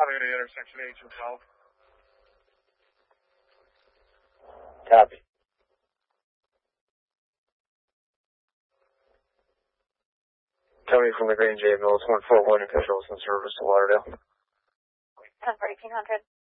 coming to the intersection H and 12. Copy. Coming from the Green J Mills 141 in Coachella service to Lauderdale. 10 for 1800.